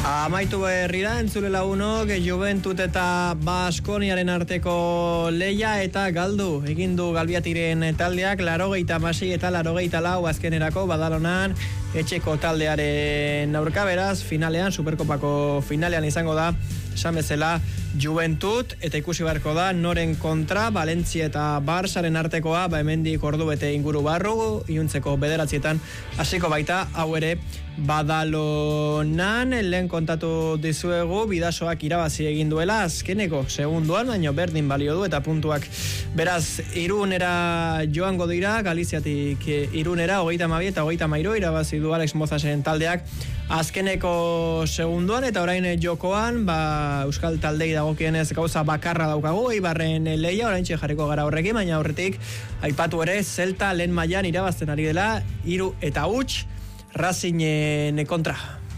Amaitu berrira entzule lagunok Juventut eta Baskoniaren arteko leia eta galdu egin du Galbiatiren taldeak 86 eta 84 azkenerako Badalonan etxeko taldearen aurka, beraz finalean Superkopako finalean izango da esan bezala Juventut eta ikusi beharko da noren kontra Valentzia eta Barsaren artekoa, hemendik ordu bete inguru barru, iluntzeko 9:00 hasiko baita, hau ere Badalonan. Lehen kontatu dizuegu Bidasoak irabazi egin duela azkeneko segunduan, baina berdin balio du eta puntuak beraz Irunera joango dira, Galiziatik Irunera 32 eta 33 irabazi du Alex Mozasen taldeak azkeneko segunduan, eta orain jokoan Euskal taldei dagokienez gauza bakarra daukagu, Eibarren leia, oraintxe jarriko gara horrekin, baina horretik aipatu ere Celta lehen mailan irabazten ari dela 3-0 Racingen kontra.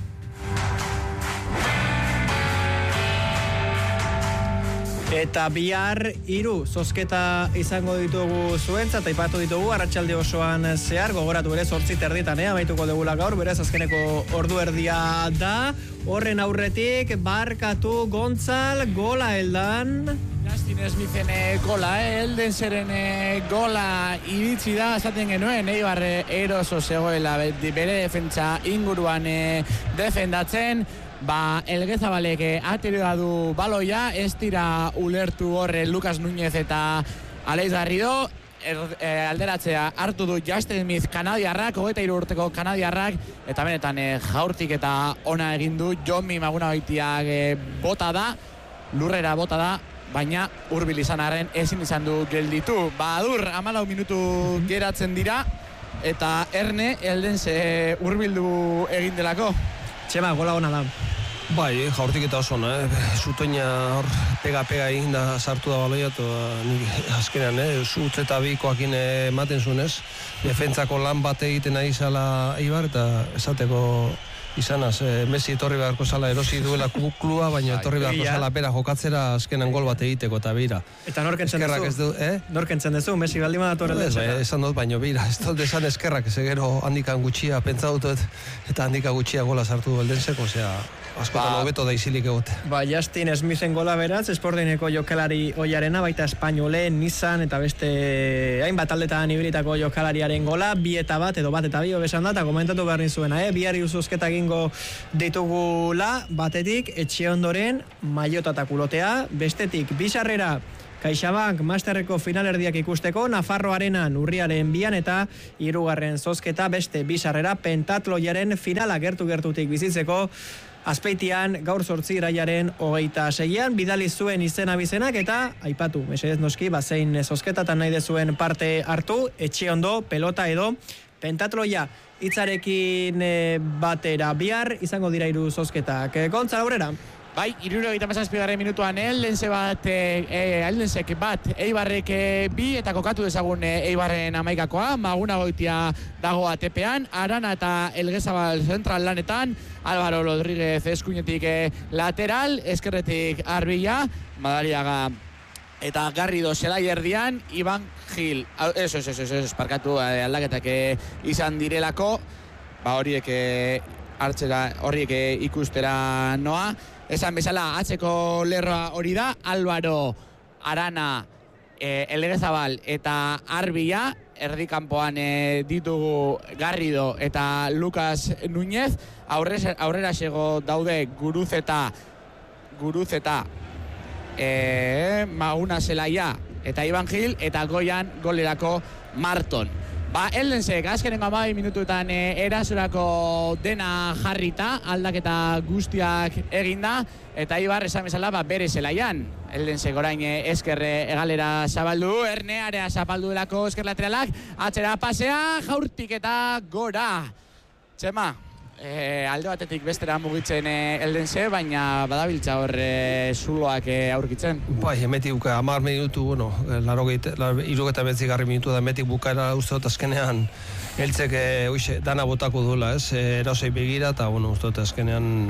Eta bihar 3 zozketa izango ditugu zuentzat, aipatu ditugu arratsalde osoan zehar, gogoratu ere 8:30 amaituko dugula gaur, beraz azkeneko ordu erdia da. Horren aurretik Barkatu Gontzal gola heldan. Justin Smithen gola, Eldenseren gola iritsi da, esaten genuen, Eibar eroso zegoela bere defentsa inguruan defendatzen. Elgezabalek aterea du baloia, ez dira ulertu horre Lucas Núñez eta Aleix Garrido, alderatzea hartu du Justin Smith kanadiarrak, 23 urteko kanadiarrak, eta benetan jaurtik eta ona egin du. Jonmi Magunabitiak bota da, lurrera bota da, baina hurbil izan arren ezin izan du gelditu. Adur 14 minutu geratzen dira, eta Erne Eldense hurbildu egin delako. Txema, gola ona da. Bai, jaurtik eta oso ona, Zutoina hor pega egin da sartu da baloia, eta azkenean, Zutz eta bikoakin ematen zunez, defentzako lan bat egiten ari zala Eibar, eta esateko izanaz, Messi etorri beharko zala erosi duela klua, baina etorri beharko zala bera jokatzera azkenan gol bat egiteko, eta bira. Eta norkentzen dezu? Norkentzen dezu, Messi baldima dator Eldensera? Esan dut, baina bira, ez dut esan eskerrak, ez gero handikan gutxia, pentsautu eta handikan gutxia gola sartu du Eldenseko, osea, askotan hobeto da izilik egote. Justin Smithen gola beraz, Sportingeko jokalari oiarena, baita Espainole, Nissan eta beste hainbat taldetan ibilitako jokalariaren gola, 2-1 edo 1-2 besan da, eta komentatu behar nizuena, bihar iruzuzketa egingo ditugula, batetik etxe ondoren Maiota eta kulotea, bestetik Bizarrera CaixaBank Masterreko finalerdiak ikusteko, Nafarro Arenan urriaren 2 eta 3. zozketa, beste Bizarrera pentatloiaren finala gertutik bizitzeko, Azpeitian gaur 8 irailaren 26an bidali zuen izena bizenak, eta aipatu, mesedez noski, zein zozketatan nahi dezuen parte hartu, etxe ondo, pelota edo pentatloia hitzarekin batera. Bihar izango dira 3 zozketak. Gontzal aurrera? Bai, 77. minutuan Eldensek bat, Eibarrek 2 eta kokatu dezagun Eibarren amaikakoa, Magunagoitia dago atepean, Arana eta Elgezabal zentral lanetan, Álvaro Rodríguez eskuinetik lateral, eskerretik Arbilla, Madariaga eta Garrido zelai erdian, Iban Gil, parkatu aldaketak izan direlako, horiek ikustera noa. Esan bezala, atzeko lerroa hori da, Álvaro, Arana, Elgezabal eta Arbilla, erdikanpoan ditugu Garrido eta Lucas Núñez, aurrera sego daude Guruzeta, Maguna Zelaia eta Iban Gil, eta goian golerako Marton. Eldensek azkenengo 12 minutuetan erasurako dena jarrita, aldaketa guztiak eginda, eta Eibar esan bezala bere zelaian. Eldensek orain esker egalera zabaldu, Ernearea zapaldu delako esker lateralak, atzera pasea, jaurtik eta gora. Txema, alde batetik bestera mugitzen Eldense, baina badabiltza hor zuloak aurkitzen. Bai, emetik buka 10 minutu, 79 minutu da emetik bukaera uste dut azkenean eltzek dana botako duela, erausei begira, eta uste dut azkenean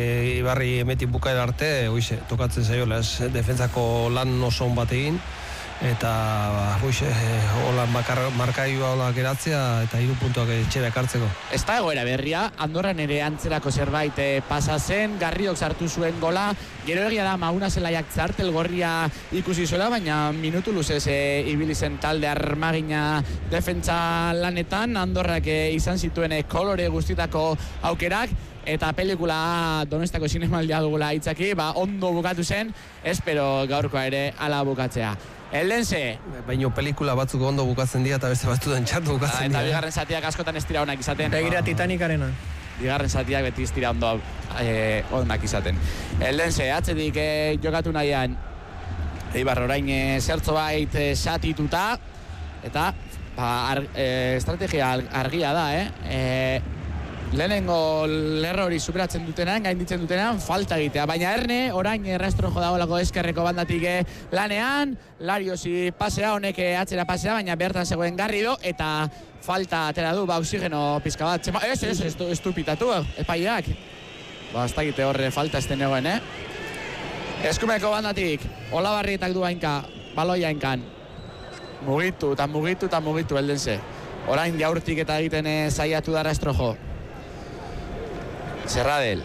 Ibarri emetik bukaera arte, tokatzen zaiola, defentzako lan oso bat egin, eta hola markailua hola geratzea eta 3 puntuak etxera ekartzeko. Ez da egoera berria, Andorran ere antzerako zerbait pasa zen, Garriok sartu zuen gola, gero egia da Mauna Zelaiak txartel gorria ikusi zuela, baina minutu luzez ibili zen talde armagina defentsa lanetan, Andorrak izan zituen kolore guztitako aukerak, eta pelikula Donostako Zinemaldia dugula itzaki, ondo bukatu zen, espero gaurkoa ere ala bukatzea. Eldense. Baina pelikula batzuk ondo bukatzen dira eta beste batzutan txartu bukatzen dira. Eta bigarren zatiak askotan ez dira onak izaten. Begira Titanicarena. Bigarren zatiak beti ez dira onak izaten. Eldense, atzetik jokatu nahian, Eibar orain zertzo bait satituta, eta estrategia argia da, lehenengo lerro hori superatzen dutenan, gainditzen dutenan, falta egitea. Baina Erne, orain Rastrojo dagoelako eskerreko bandatik lanean, Lariosi pasea, honek atzera pasea, baina bertan zegoen Garrido, eta falta atera du, oxigeno pizka bat. Ez du pitatu, epaiak. Ez dakite horre falta ez denegoen, Eskumeko bandatik, Olabarrietak du hainka, baloia hainkan. Mugitu, Eldense. Orain jaurtik eta egiten saiatu da Rastrojo. Serradel.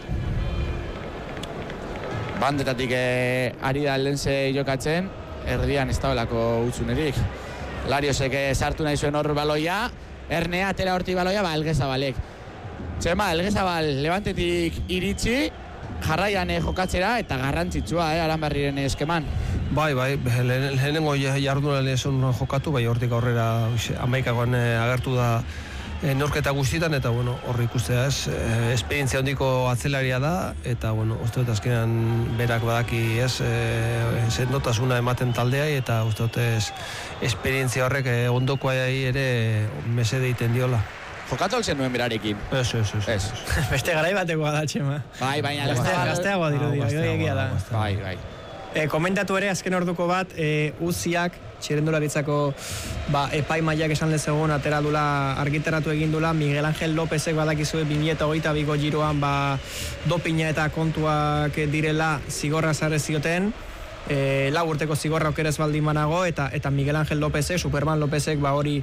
Bandetatik ari da Eldense jokatzen, erdian ez dagoelako utzunerik. Lariosek sartu nahi zuen hor baloia, Erne atera hortik baloia, Elgezabalek. Txema, Elgezabal Levantetik iritsi, jarraian jokatzera eta garrantzitsua Aranberriren eskeman. Bai, lehenengo jardunaldi esan jokatu, bai hortik aurrera 11 agertu da neurketa guztietan, eta horri ikustea esperientzia handiko atzelaria da, eta uste dut azkenean berak badaki sendotasuna ematen taldeai, eta uste dut esperientzia horrek ondokoa ere mesede egiten diola. Jokatu altzen nuen berarekin? Ez. Beste garai batekoa da, Txema. Bai, baina gazteagoa dirudia, egia da. Bai. Komentatu ere, azken orduko bat, Uziak, txirrendularitzako epaimaiak esan lezegun, atera dula, argitaratu egin dula, Miguel Ángel Lópezek badakizue 2022ko giroan dopina eta kontuak direla zigorra zarez zioten, 4 urteko zigorra okerez baldin banago, eta Miguel Ángel Lópezek, Superman Lópezek, hori,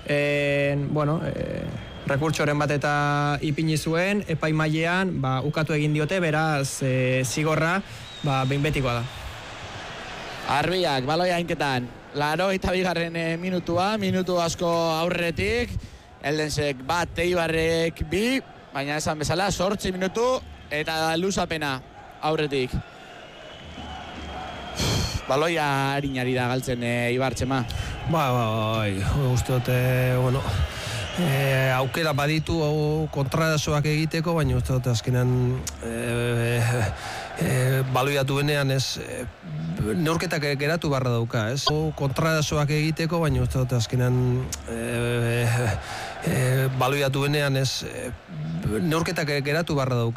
rekurtsoren bat eta ipini zuen, epaimailean, ukatu egin diote, beraz, zigorra, behin betikoa da. Arbiak, baloia hainketan, 82. minutu asko aurretik, Eldensek bat, Eibarrek 2, baina esan bezala, 8 minutu, eta luzapena aurretik. Baloia harinari da galtzen Eibar, Txema. Bai, uste dut, aukera baditu kontradazoak egiteko, baina uste dut azkenean baloia duenean neurketak geratu barra dauka, kontradazoak egiteko, baina uste dut azkenean baloia duenean neurketak geratu barra dauka.